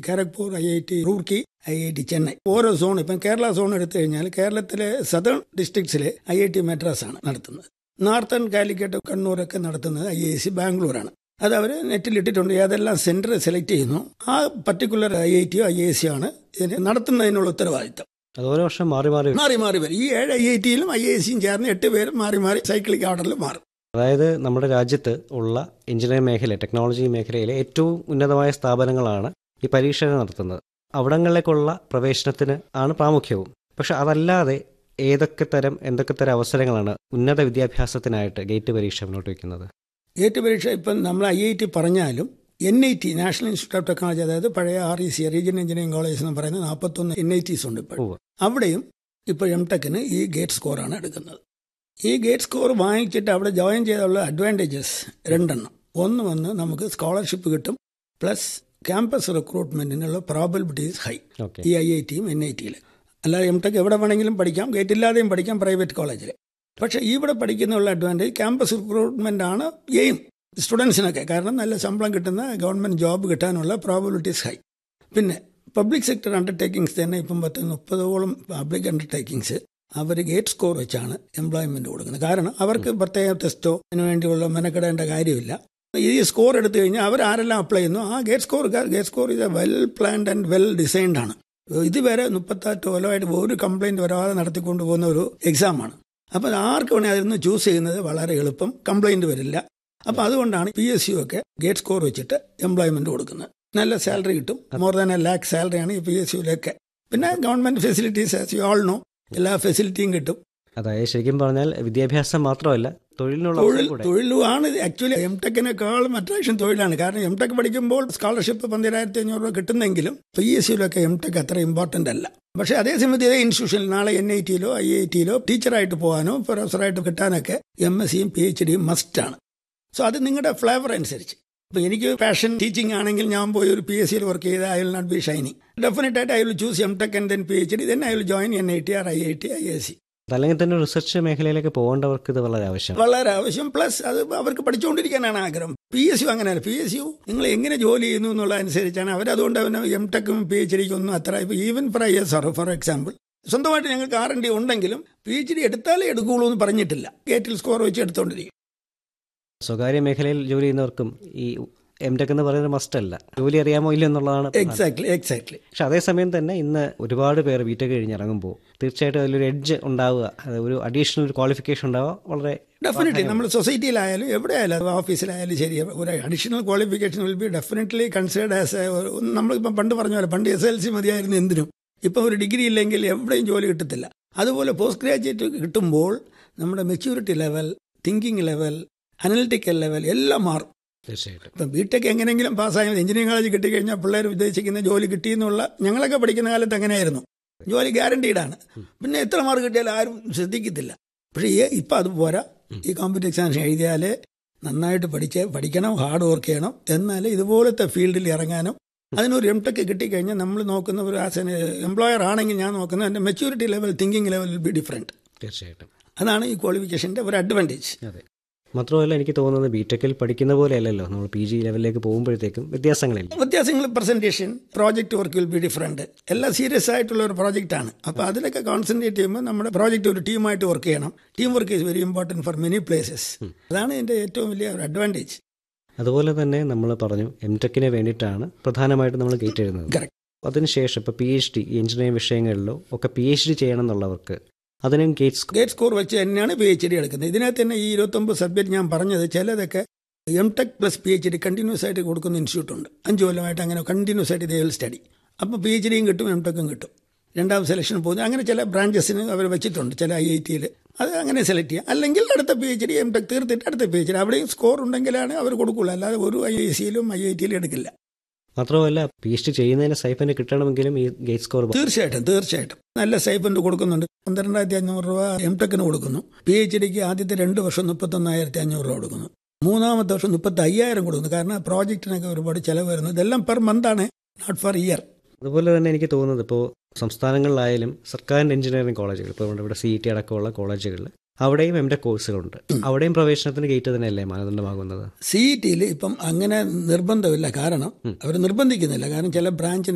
Kharagpur, IIT Roorkee, IIT Chennai. ഓരോ zone, ഇപ്പം Kerala zone എടുത്തു കഴിഞ്ഞാൽ കേരളത്തിലെ സദേൺ ഡിസ്ട്രിക്ട്സിലെ IIT മദ്രാസ് ആണ് നടത്തുന്നത്. നോർത്തേൺ കാലിക്കറ്റ്, കണ്ണൂരൊക്കെ നടത്തുന്നത് IISc ബാംഗ്ലൂരാണ്. അത് അവർ നെറ്റിലിട്ടിട്ടുണ്ട്. ഏതെല്ലാം സെന്റർ സെലക്ട് ചെയ്യുന്നു ആ പർട്ടിക്കുലർ IITയോ IIScയോ ആണ് ഇതിന് നടത്തുന്നതിനുള്ള ഉത്തരവാദിത്തം. അത് ഓരോ വർഷം മാറി വരും. ഈ 7 IITയിലും IIScയും ചേർന്ന് 8 പേരും മാറി സൈക്ലിക് ഓർഡറിൽ മാറും. അതായത് നമ്മുടെ രാജ്യത്ത് ഉള്ള എഞ്ചിനീയറിംഗ് മേഖല, ടെക്നോളജി മേഖലയിലെ ഏറ്റവും ഉന്നതമായ സ്ഥാപനങ്ങളാണ് ഈ പരീക്ഷ നടത്തുന്നത്. അവിടങ്ങളിലേക്കുള്ള പ്രവേശനത്തിന് ആണ് പ്രാമുഖ്യവും. പക്ഷെ അതല്ലാതെ എന്തൊക്കെ തരം അവസരങ്ങളാണ് ഉന്നത വിദ്യാഭ്യാസത്തിനായിട്ട് ഗേറ്റ് പരീക്ഷ മുന്നോട്ട് വയ്ക്കുന്നത്? ഗേറ്റ് പരീക്ഷ ഇപ്പം നമ്മൾ IIT പറഞ്ഞാലും NIT, national institute of technology, അതായത് പഴയ REC, റീജിയണൽ എഞ്ചിനീയറിംഗ് കോളേജ് എന്ന് പറയുന്നത് 41 NITs ഉണ്ട് ഇപ്പോൾ. അവിടെയും ഇപ്പോൾ MTechന് ഈ ഗേറ്റ് സ്കോറാണ് എടുക്കുന്നത്. ഈ ഗേറ്റ് സ്കോർ വാങ്ങിച്ചിട്ട് അവിടെ ജോയിൻ ചെയ്തുള്ള അഡ്വാൻറ്റേജസ് 2 എണ്ണം. ഒന്ന് വന്ന് നമുക്ക് സ്കോളർഷിപ്പ് കിട്ടും, പ്ലസ് ക്യാമ്പസ് റിക്രൂട്ട്മെന്റിനുള്ള പ്രോബബിലിറ്റീസ് ഹൈ ഈ IITയും NITയിൽ. അല്ലാതെ MTech എവിടെ വേണമെങ്കിലും പഠിക്കാം, ഗേറ്റ് ഇല്ലാതെയും പഠിക്കാം പ്രൈവറ്റ് കോളേജിൽ. പക്ഷേ ഇവിടെ പഠിക്കുന്നുള്ള അഡ്വാൻറ്റേജ് ക്യാമ്പസ് റിക്രൂട്ട്മെന്റ് ആണ് എയിം സ്റ്റുഡൻസിനൊക്കെ. കാരണം നല്ല ശമ്പളം കിട്ടുന്ന ഗവൺമെന്റ് ജോബ് കിട്ടാനുള്ള പ്രോബബിലിറ്റീസ് ഹൈ. പിന്നെ പബ്ലിക് സെക്ടർ അണ്ടർടേക്കിങ്സ് തന്നെ ഇപ്പം 30-ഓളം പബ്ലിക് അണ്ടർടേക്കിങ്സ് അവർ ഗേറ്റ് സ്കോർ വെച്ചാണ് എംപ്ലോയ്മെന്റ് കൊടുക്കുന്നത്. കാരണം അവർക്ക് പ്രത്യേക ടെസ്റ്റോ അതിനു വേണ്ടിയുള്ള മെനക്കെടേണ്ട കാര്യമില്ല. ഈ സ്കോർ എടുത്തു കഴിഞ്ഞാൽ അവർ ആരെല്ലാം അപ്ലൈ ചെയ്യുന്നു ആ ഗേറ്റ് സ്കോർ ഇത് well planned and well designed ആണ്. ഇതുവരെ 38 കൊല്ലമായിട്ട് ഒരു കംപ്ലൈന്റ് വരാതെ നടത്തിക്കൊണ്ടു പോകുന്ന ഒരു എക്സാമാണ്. അപ്പം ആർക്ക് വേണേൽ അതിൽ നിന്ന് ചൂസ് ചെയ്യുന്നത് വളരെ എളുപ്പം, കംപ്ലൈന്റ് വരില്ല. അപ്പം അതുകൊണ്ടാണ് PSU ഒക്കെ ഗേറ്റ് സ്കോർ വെച്ചിട്ട് എംപ്ലോയ്മെന്റ് കൊടുക്കുന്നത്. നല്ല സാലറി കിട്ടും, മോർ ദാൻ 1 lakh സാലറിയാണ് ഈ PSUലൊക്കെ. പിന്നെ government facilities as you all no, എല്ലാ ഫെസിലിറ്റിയും കിട്ടും. അതായത് ശരിക്കും പറഞ്ഞാൽ വിദ്യാഭ്യാസം മാത്രമല്ല തൊഴിലുമാണ് ആക്ച്വലി. MTechനേക്കാളും അട്രാക്ഷൻ തൊഴിലാണ്. കാരണം MTech പഠിക്കുമ്പോൾ സ്കോളർഷിപ്പ് 12,500 രൂപ കിട്ടുന്നെങ്കിലും PSUലൊക്കെ MTech അത്ര ഇമ്പോർട്ടന്റ് അല്ല. പക്ഷേ അതേസമയത്ത് ഇതേ ഇൻസ്റ്റിറ്റ്യൂഷനിൽ നാളെ NITയിലോ IITയിലോ ടീച്ചറായിട്ട് പോകാനോ പ്രൊഫസറായിട്ട് കിട്ടാനൊക്കെ MScയും PhDയും മസ്റ്റാണ്. സോ അത് നിങ്ങളുടെ ഫ്ലേവർ അനുസരിച്ച്. ഇപ്പം എനിക്ക് പാഷൻ ടീച്ചിങ് ആണെങ്കിൽ ഞാൻ പോയി ഒരു PSCയിൽ വർക്ക് ചെയ്ത് I will not be shining. ഡെഫിനറ്റായിട്ട് I will choose MTech and then PhD, then I will join NIT or IIT, IISc. അല്ലെങ്കിൽ തന്നെ റിസർച്ച് മേഖലയിലേക്ക് പോകേണ്ടവർക്ക് ഇത് വളരെ ആവശ്യം. പ്ലസ് അത് അവർക്ക് പഠിച്ചുകൊണ്ടിരിക്കാനാണ് ആഗ്രഹം. PSU അങ്ങനെയല്ല. PSU നിങ്ങൾ എങ്ങനെ ജോലി ചെയ്യുന്നു എന്നുള്ള അനുസരിച്ചാണ് അവരതുകൊണ്ട് അവന് MTechും PhDക്കും ഒന്നും അത്ര. Even for ISR for example സ്വന്തമായിട്ട് ഞങ്ങൾക്ക് R&D ഉണ്ടെങ്കിലും PhD എടുത്താലേ എടുക്കുകയുള്ളൂ എന്ന് പറഞ്ഞിട്ടില്ല. ഗേറ്റിൽ സ്കോർ വെച്ച് എടുത്തുകൊണ്ടിരിക്കും. സ്വകാര്യ മേഖലയിൽ ജോലി ചെയ്യുന്നവർക്കും ഈ MTech എന്ന് പറയുന്നത് മസ്റ്റല്ല. ജോലി അറിയാമോ ഇല്ല എന്നുള്ളതാണ്. എക്സാക്ട്ലി. പക്ഷെ അതേസമയം തന്നെ ഇന്ന് ഒരുപാട് പേർ BTech കഴിഞ്ഞിറങ്ങുമ്പോൾ തീർച്ചയായിട്ടും അതിലൊരു എഡ്ജ് ഉണ്ടാവുക, ഒരു അഡീഷണൽ ക്വാളിഫിക്കേഷൻ ഉണ്ടാവുക വളരെ ഡെഫിനറ്റ്ലി. നമ്മൾ സൊസൈറ്റിയിലായാലും എവിടെയായാലും ഓഫീസിലായാലും ശരി, ഒരു additional qualification will be definitely considered as. നമ്മളിപ്പം പണ്ട് പറഞ്ഞ പോലെ പണ്ട് SLC മതിയായിരുന്നു എന്തിനും. ഇപ്പം ഒരു ഡിഗ്രി ഇല്ലെങ്കിൽ എവിടെയും ജോലി കിട്ടത്തില്ല. അതുപോലെ പോസ്റ്റ് ഗ്രാജുവേറ്റ് കിട്ടുമ്പോൾ നമ്മുടെ maturity level, thinking level, analytical level എല്ലാം മാറും. തീർച്ചയായിട്ടും. ഇപ്പം BTech എങ്ങനെയെങ്കിലും പാസ്സായി എഞ്ചിനീയറിംഗ് കോളേജ് കിട്ടിക്കഴിഞ്ഞാൽ പിള്ളേർ ഉദ്ദേശിക്കുന്ന ജോലി കിട്ടിയെന്നുള്ള ഞങ്ങളൊക്കെ പഠിക്കുന്ന കാലത്ത് അങ്ങനെയായിരുന്നു. ജോലി ഗ്യാരണ്ടീഡാണ്. പിന്നെ എത്ര മാർക്ക് കിട്ടിയാലും ആരും ശ്രദ്ധിക്കത്തില്ല. പക്ഷേ ഇപ്പം അത് പോരാ. ഈ കോമ്പറ്റീവ് എക്സാമിനേഷൻ എഴുതിയാലേ നന്നായിട്ട് പഠിക്കണം, ഹാർഡ് വർക്ക് ചെയ്യണം. എന്നാലേ ഇതുപോലത്തെ ഫീൽഡിൽ ഇറങ്ങാനും. അതിനൊരു MTech കിട്ടിക്കഴിഞ്ഞാൽ നമ്മൾ നോക്കുന്ന ഒരു ആസ് എൻ എംപ്ലോയർ ആണെങ്കിൽ ഞാൻ നോക്കുന്നത് എൻ്റെ maturity level, thinking level will be different. തീർച്ചയായിട്ടും. അതാണ് ഈ ക്വാളിഫിക്കേഷൻ്റെ ഒരു അഡ്വാൻറ്റേജ്. അതെ. മാത്രമല്ല എനിക്ക് തോന്നുന്നത് BTechൽ പഠിക്കുന്ന പോലെ അല്ലല്ലോ നമ്മൾ PG ലെവലിലേക്ക് പോകുമ്പോഴത്തേക്കും വ്യത്യാസങ്ങൾ. Presentation, project work will be different. എല്ലാം സീരിയസ് ആയിട്ടുള്ള ഒരു പ്രോജക്റ്റാണ്. അപ്പോൾ അതിലൊക്കെ കോൺസെൻട്രേറ്റ് ചെയ്യുമ്പോൾ നമ്മുടെ പ്രോജക്റ്റ് ഒരു ടീമായിട്ട് വർക്ക് ചെയ്യണം. Team work is very important for many places. അതാണ് എൻ്റെ ഏറ്റവും വലിയ ഒരു അഡ്വാൻറ്റേജ്. അതുപോലെ തന്നെ നമ്മൾ പറഞ്ഞു MTechന് വേണ്ടിയിട്ടാണ് പ്രധാനമായിട്ടും നമ്മൾ ഗേറ്റ് എഴുതുന്നത്. കറക്റ്റ്. അതിനുശേഷം ഇപ്പോൾ PhD എഞ്ചിനീയറിംഗ് വിഷയങ്ങളിലോ ഒക്കെ PhD ചെയ്യണം എന്നുള്ളവർക്ക് അതിനും ഗേറ്റ് സ്കോർ വെച്ച് തന്നെയാണ് PhD എടുക്കുന്നത്. ഇതിനകത്ത് തന്നെ ഈ 29 സബ്ജക്ട് ഞാൻ പറഞ്ഞത് ചിലതൊക്കെ MTech പ്ലസ് PhD കണ്ടിന്യൂസ് ആയിട്ട് കൊടുക്കുന്ന ഇൻസ്റ്റിറ്റ്യൂട്ട് ഉണ്ട്. 5 കൊല്ലമായിട്ട് അങ്ങനെ കണ്ടിന്യൂസ് ആയിട്ട് ഇതേ സ്റ്റഡി. അപ്പോൾ PhDയും കിട്ടും, MTechും കിട്ടും. 2ാം സെലക്ഷൻ പോകുന്നത് അങ്ങനെ ചില ബ്രാഞ്ചസിന് അവർ വെച്ചിട്ടുണ്ട്. ചില IITയിൽ അത് അങ്ങനെ സെലക്ട് ചെയ്യുക. അല്ലെങ്കിൽ അടുത്ത PhD MTech തീർത്തിട്ട് അടുത്ത PhD അവിടെയും സ്കോർ ഉണ്ടെങ്കിലാണ് അവർ കൊടുക്കുകയുള്ളൂ. അല്ലാതെ ഒരു IIScയിലും IITയിലും എടുക്കില്ല. മാത്രമല്ല PhD ചെയ്യുന്നതിന് സ്റ്റൈപ്പൻഡ് കിട്ടണമെങ്കിലും ഈ ഗേറ്റ് സ്കോർ തീർച്ചയായിട്ടും നല്ല സ്റ്റൈപ്പൻഡ് കൊടുക്കുന്നുണ്ട്. 12,500 രൂപ MTechന് കൊടുക്കുന്നു. PhDക്ക് ആദ്യത്തെ 2 വർഷം 31,500 രൂപ കൊടുക്കുന്നു. 3ാമത്തെ വർഷം 35,000 കൊടുക്കുന്നു. കാരണം പ്രോജക്റ്റിനൊക്കെ ഒരുപാട് ചിലവ് വരുന്നു. ഇതെല്ലാം പെർ മന്താണ്, നോട്ട് ഫോർ ഇയർ. അതുപോലെ തന്നെ എനിക്ക് തോന്നുന്നത് ഇപ്പോൾ സംസ്ഥാനങ്ങളിലായാലും സർക്കാരിൻ്റെ എഞ്ചിനീയറിംഗ് കോളേജുകൾ, ഇപ്പോൾ ഇവിടെ CET അടക്കമുള്ള കോളേജുകളിൽ അവിടെയും MTech കോഴ്സുകളുണ്ട്. അവിടെയും പ്രവേശനത്തിന് ഗേറ്റ് തന്നെയല്ലേ മാനദണ്ഡമാകുന്നത്? CETയിൽ ഇപ്പം അങ്ങനെ നിർബന്ധമില്ല. കാരണം അവർ നിർബന്ധിക്കുന്നില്ല. കാരണം ചില ബ്രാഞ്ചിന്